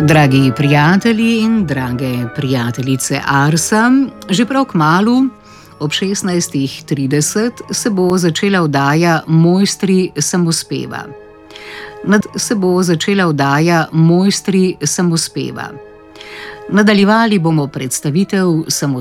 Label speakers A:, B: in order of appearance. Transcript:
A: Dragi prijatelji in drage prijateljice Arsa, že prav kmalu, ob 16:30, se bo začela oddaja Mojstri samospeva. Nadaljevali bomo predstavitev